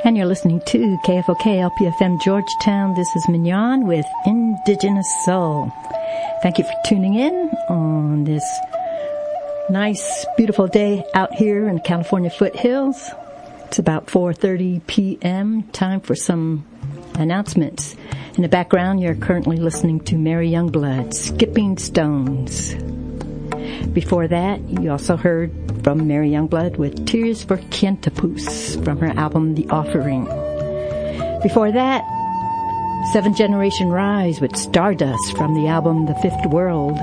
And you're listening to KFOK LPFM Georgetown. This is Mignon with Indigenous Soul. Thank you for tuning in on this nice, beautiful day out here in the California foothills. It's about 4:30 p.m. Time for some announcements. In the background, you're currently listening to Mary Youngblood, Skipping Stones. Before that, you also heard from Mary Youngblood with Tears for Kientapus from her album The Offering. Before that, Seventh Generation Rise with Stardust from the album The Fifth World.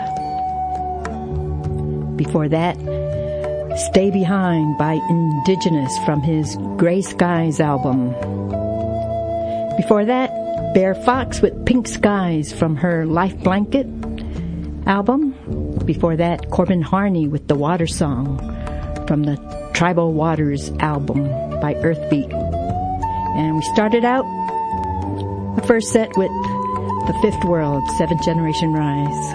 Before that, Stay Behind by Indigenous from his Gray Skies album. Before that, Bear Fox with Pink Skies from her Life Blanket album. Before that, Corbin Harney with The Water Song from the Tribal Waters album by Earthbeat. And we started out the first set with The Fifth World, Seventh Generation Rise.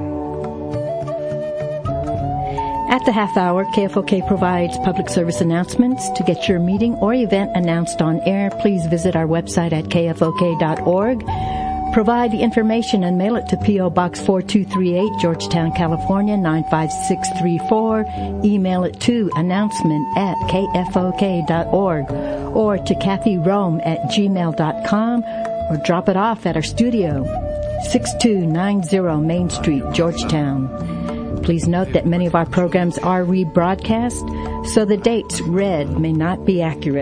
At the half hour, KFOK provides public service announcements. To get your meeting or event announced on air, please visit our website at kfok.org. Provide the information and mail it to P.O. Box 4238, Georgetown, California, 95634. Email it to announcement@kfok.org or to kathyrome@gmail.com or drop it off at our studio, 6290 Main Street, Georgetown. Please note that many of our programs are rebroadcast, so the dates read may not be accurate.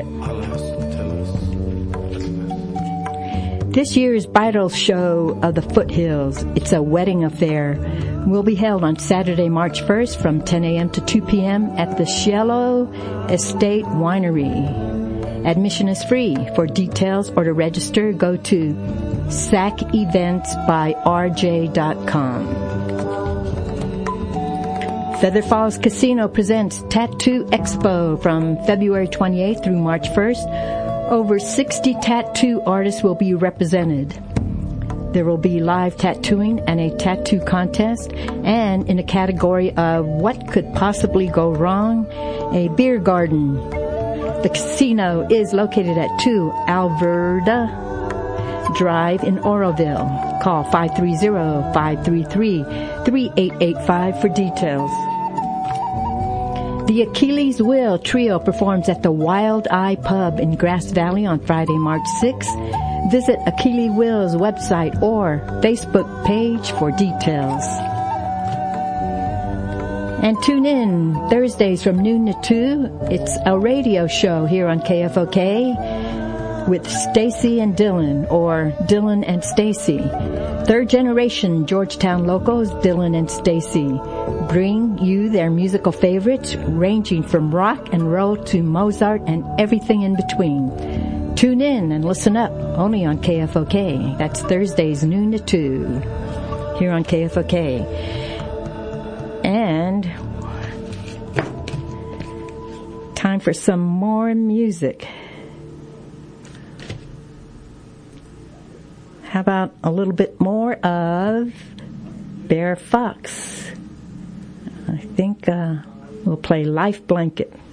This year's bridal show of the Foothills, It's a Wedding Affair, will be held on Saturday, March 1st from 10 a.m. to 2 p.m. at the Cielo Estate Winery. Admission is free. For details or to register, go to saceventsbyrj.com. Feather Falls Casino presents Tattoo Expo from February 28th through March 1st. Over 60 tattoo artists will be represented. There will be live tattooing and a tattoo contest, and in a category of what could possibly go wrong, a beer garden. The casino is located at 2 Alverda Drive in Oroville. Call 530-533-3885 for details. The Achilles Wheel Trio performs at the Wild Eye Pub in Grass Valley on Friday, March 6th. Visit Achilles Wheel's website or Facebook page for details. And tune in Thursdays from noon to 2. It's a radio show here on KFOK with Stacy and Dylan, or Dylan and Stacy. Third generation Georgetown locals, Dylan and Stacy, bring you their musical favorites ranging from rock and roll to Mozart and everything in between. Tune in and listen up only on KFOK. That's Thursdays noon to 2 here on KFOK. And time for some more music. How about a little bit more of Bear Fox? I think we'll play Life Blanket.